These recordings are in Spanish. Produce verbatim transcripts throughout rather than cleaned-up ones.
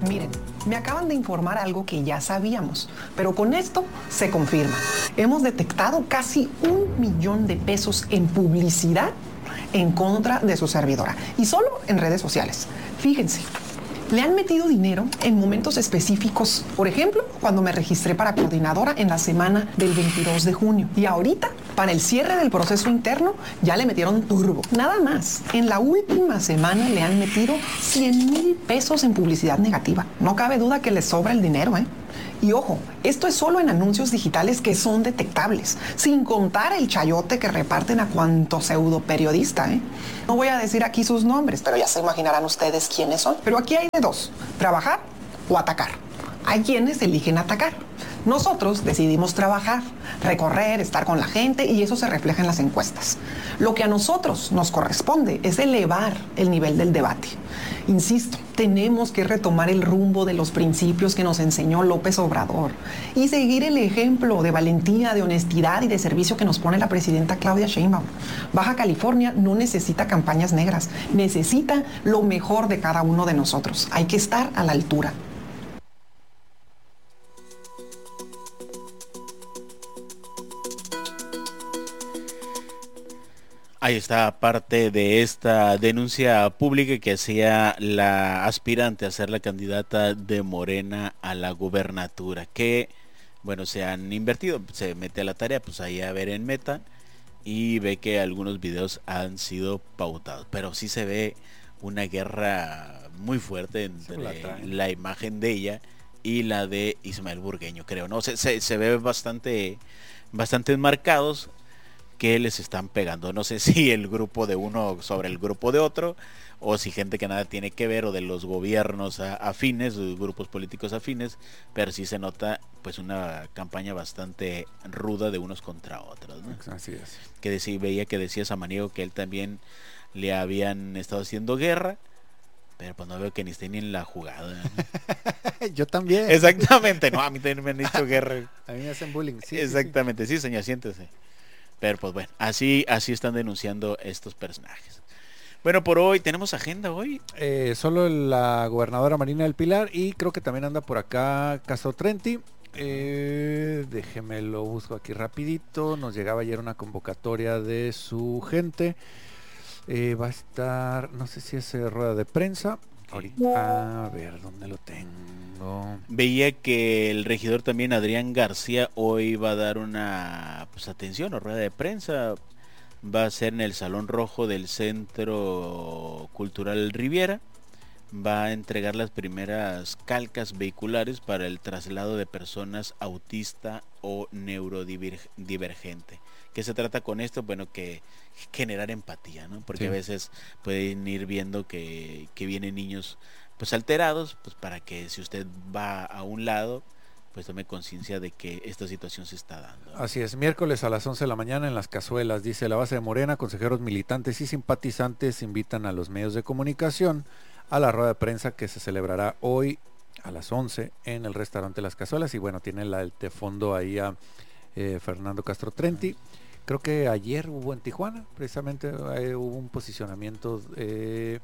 Miren, me acaban de informar algo que ya sabíamos, pero con esto se confirma. Hemos detectado casi un millón de pesos en publicidad en contra de su servidora, y solo en redes sociales. Fíjense, le han metido dinero en momentos específicos. Por ejemplo, cuando me registré para coordinadora en la semana del veintidós de junio. Y ahorita, para el cierre del proceso interno, ya le metieron turbo. Nada más, en la última semana le han metido cien mil pesos en publicidad negativa. No cabe duda que les sobra el dinero, ¿eh? Y ojo, esto es solo en anuncios digitales que son detectables, sin contar el chayote que reparten a cuanto pseudo periodista, ¿eh? No voy a decir aquí sus nombres, pero ya se imaginarán ustedes quiénes son. Pero aquí hay de dos, trabajar o atacar. Hay quienes eligen atacar. Nosotros decidimos trabajar, recorrer, estar con la gente, y eso se refleja en las encuestas. Lo que a nosotros nos corresponde es elevar el nivel del debate. Insisto, tenemos que retomar el rumbo de los principios que nos enseñó López Obrador y seguir el ejemplo de valentía, de honestidad y de servicio que nos pone la presidenta Claudia Sheinbaum. Baja California no necesita campañas negras, necesita lo mejor de cada uno de nosotros. Hay que estar a la altura. Ahí está parte de esta denuncia pública que hacía la aspirante a ser la candidata de Morena a la gubernatura, que, bueno, se han invertido, se mete a la tarea, pues ahí a ver en Meta, y ve que algunos videos han sido pautados, pero sí se ve una guerra muy fuerte entre la, la imagen de ella y la de Ismael Burgueño, creo, ¿no? Se, se, se ve bastante, bastante enmarcados, que les están pegando. No sé si el grupo de uno sobre el grupo de otro, o si gente que nada tiene que ver, o de los gobiernos afines, o grupos políticos afines, pero sí se nota pues una campaña bastante ruda de unos contra otros, ¿no? Así es. Que decía, veía que decía Samaniego que él también le habían estado haciendo guerra, pero pues no veo que ni esté ni en la jugada, ¿no? Yo también. Exactamente, no, a mí también me han dicho guerra. A mí me hacen bullying, sí. Exactamente, sí, sí, señor, siéntese. Pero pues bueno, así, así están denunciando estos personajes. Bueno, por hoy, ¿tenemos agenda hoy? Eh, solo la gobernadora Marina del Pilar, y creo que también anda por acá Castro Trenti. Eh, déjeme lo busco aquí rapidito. Nos llegaba ayer una convocatoria de su gente. Eh, va a estar, no sé si es eh, rueda de prensa. Ahorita, a ver, ¿dónde lo tengo? Veía que el regidor también, Adrián García, hoy va a dar una pues atención o rueda de prensa. Va a ser en el Salón Rojo del Centro Cultural Riviera. Va a entregar las primeras calcas vehiculares para el traslado de personas autista o neurodivergente. ¿Qué se trata con esto? Bueno, que generar empatía, ¿no? Porque sí, a veces pueden ir viendo que, que vienen niños pues alterados, pues para que si usted va a un lado, pues tome conciencia de que esta situación se está dando, ¿no? Así es, miércoles a las once de la mañana en Las Cazuelas, dice la base de Morena, consejeros militantes y simpatizantes invitan a los medios de comunicación a la rueda de prensa que se celebrará hoy a las once en el restaurante Las Cazuelas, y bueno, tiene la, el de fondo ahí a eh, Fernando Castro Trenti. Creo que ayer hubo en Tijuana, precisamente eh, hubo un posicionamiento eh,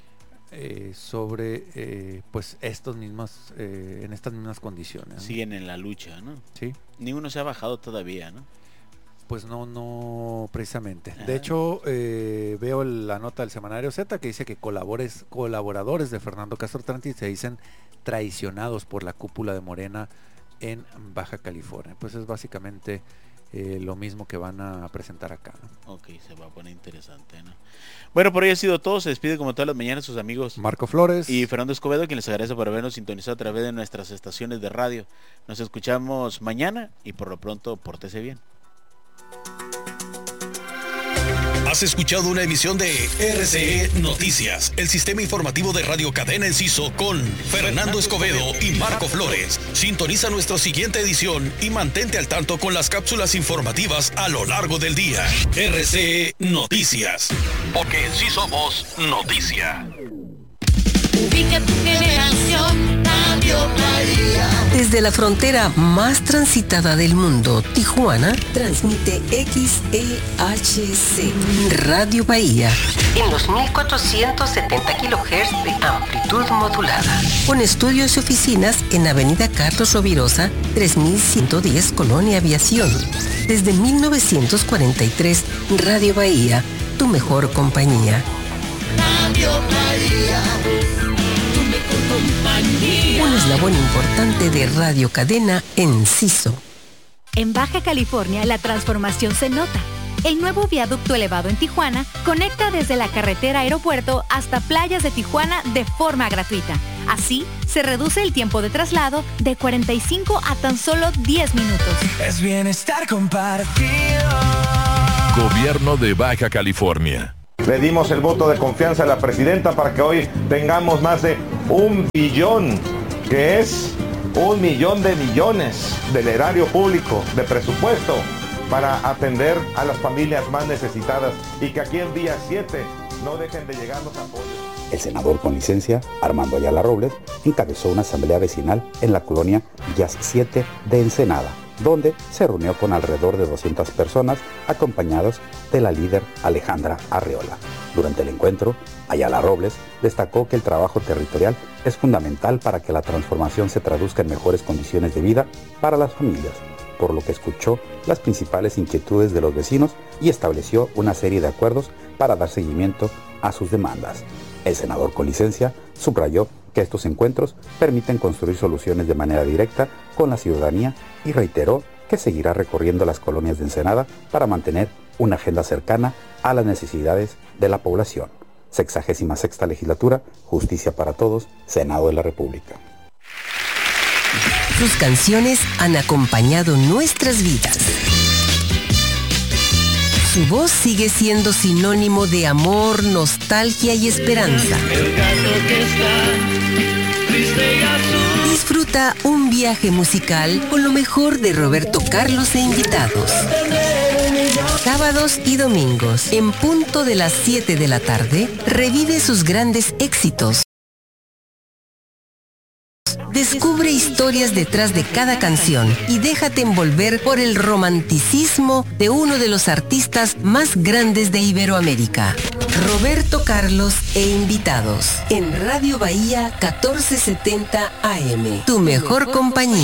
eh, sobre eh, pues estos mismos, eh, en estas mismas condiciones, ¿no? Siguen en la lucha, ¿no? Sí. Ninguno se ha bajado todavía, ¿no? Pues no, no precisamente. De hecho, eh, veo la nota del Semanario Z que dice que colabores, colaboradores de Fernando Castro Trenti se dicen traicionados por la cúpula de Morena en Baja California. Pues es básicamente eh, lo mismo que van a presentar acá, ¿no? Ok, se va a poner interesante, ¿no? Bueno, por hoy ha sido todo. Se despide como todas las mañanas sus amigos Marco Flores y Fernando Escobedo, quien les agradece por habernos sintonizado a través de nuestras estaciones de radio. Nos escuchamos mañana y por lo pronto, pórtese bien. Has escuchado una emisión de R C E Noticias, el sistema informativo de Radio Cadena Enciso con Fernando Escobedo y Marco Flores. Sintoniza nuestra siguiente edición y mantente al tanto con las cápsulas informativas a lo largo del día. R C E Noticias, porque sí somos noticia. Ubica tu generación, Radio María. Desde la frontera más transitada del mundo, Tijuana, transmite X E H C, Radio Bahía, en los mil cuatrocientos setenta kilohertz de amplitud modulada. Con estudios y oficinas en Avenida Carlos Rovirosa, tres mil ciento diez, Colonia Aviación. Desde mil novecientos cuarenta y tres, Radio Bahía, tu mejor compañía. Radio Bahía, tu mejor compañía. Un eslabón importante de Radio Cadena Enciso. En Baja California, la transformación se nota. El nuevo viaducto elevado en Tijuana conecta desde la carretera aeropuerto hasta playas de Tijuana de forma gratuita. Así, se reduce el tiempo de traslado de cuarenta y cinco a tan solo diez minutos. Es bienestar compartido. Gobierno de Baja California. Le dimos el voto de confianza a la presidenta para que hoy tengamos más de un billón, que es un millón de millones del erario público, de presupuesto, para atender a las familias más necesitadas y que aquí en día siete no dejen de llegar los apoyos. El senador con licencia, Armando Ayala Robles, encabezó una asamblea vecinal en la colonia Villas siete de Ensenada, donde se reunió con alrededor de doscientas personas, acompañados de la líder Alejandra Arreola. Durante el encuentro, Ayala Robles destacó que el trabajo territorial es fundamental para que la transformación se traduzca en mejores condiciones de vida para las familias, por lo que escuchó las principales inquietudes de los vecinos y estableció una serie de acuerdos para dar seguimiento a sus demandas. El senador con licencia subrayó que estos encuentros permiten construir soluciones de manera directa con la ciudadanía y reiteró que seguirá recorriendo las colonias de Ensenada para mantener una agenda cercana a las necesidades de la población. Sexagésima sexta legislatura, Justicia para Todos, Senado de la República. Sus canciones han acompañado nuestras vidas. Su voz sigue siendo sinónimo de amor, nostalgia y esperanza. Disfruta un viaje musical con lo mejor de Roberto Carlos e invitados. Sábados y domingos, en punto de las siete de la tarde, revive sus grandes éxitos. Descubre historias detrás de cada canción y déjate envolver por el romanticismo de uno de los artistas más grandes de Iberoamérica. Roberto Carlos e invitados en Radio Bahía catorce setenta A M. Tu mejor compañía.